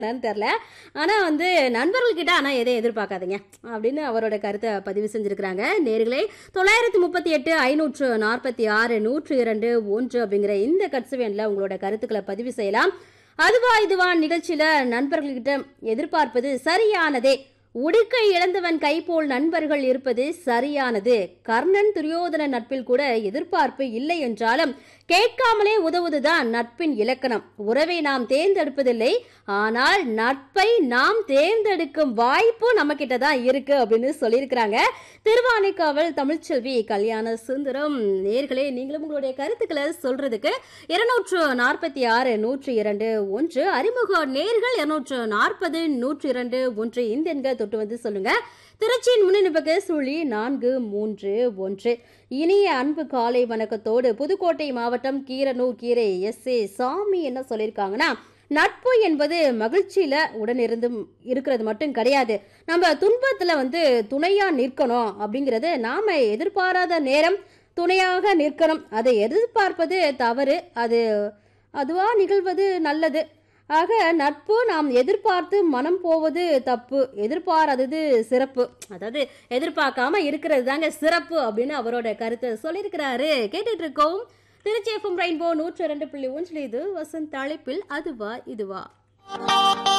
தெரியல. ஆனா வந்து நண்பர்கள்கிட்ட ஆனா எதை எதிர்பார்க்காதீங்க அப்படின்னு அவரோட கருத்தை பதிவு செஞ்சிருக்கிறாங்க. நேர்களே 938 546 102 1 அப்படிங்கிற இந்த கட்சுவேன்ல உங்களோட கருத்துக்களை பதிவு செய்யலாம். அதுவா இதுவா நிகழ்ச்சியில நண்பர்கள்கிட்ட எதிர்பார்ப்பது சரியானதே. உடுக்கை இழந்தவன் கை போல் நண்பர்கள் இருப்பது சரியானது. கர்ணன் துரியோதன நட்பில் கூட எதிர்பார்ப்பு இல்லை என்றாலும் கேட்காமலே உதவுவதுதான் நட்பின் இலக்கணம். உறவை நாம் தேர்ந்தெடுப்பதில்லை, ஆனால் நட்பை நாம் தேர்ந்தெடுக்கும் வாய்ப்பு நம்ம கிட்ட தான் இருக்கு அப்படின்னு சொல்லியிருக்கிறாங்க. திருவானைக்காவல் தமிழ்ச்செல்வி கல்யாண சுந்தரம். நேர்களே நீங்களும் உங்களுடைய கருத்துக்களை சொல்றதுக்கு 246 102 1 அறிமுக நேர்கள் 240 102 1 இந்த எண்கள் தொட்டு வந்து சொல்லுங்க. திருச்சியின் முன்னிப்பக்கு 431. இனிய அன்பு காலை வணக்கத்தோடு புதுக்கோட்டை மாவட்டம் கீரனூர் கீரை எஸ்.ஏ. சாமி என்ன சொல்லியிருக்காங்கன்னா, நட்பு என்பது மகிழ்ச்சியில உடனிருந்து இருக்கிறது மட்டும் கிடையாது. நம்ம துன்பத்துல வந்து துணையா நிற்கணும் அப்படிங்கிறது. நாம எதிர்பாராத நேரம் துணையாக நிற்கணும். அதை எதிர்பார்ப்பது தவறு, அதுவா நிகழ்வது நல்லது. ஆக நட்பு நாம் எதிர்பார்த்து மனம் போவது தப்பு, எதிர்பாராதது சிறப்பு. அதாவது எதிர்பார்க்காம இருக்கிறது தாங்க சிறப்பு அப்படின்னு அவரோட கருத்தை சொல்லியிருக்கிறாரு. கேட்டுட்டு இருக்கோம் திருச்சி FM ரெயின்போ 102.1. இது வசந்த் அழைப்பில் அதுவா இதுவா.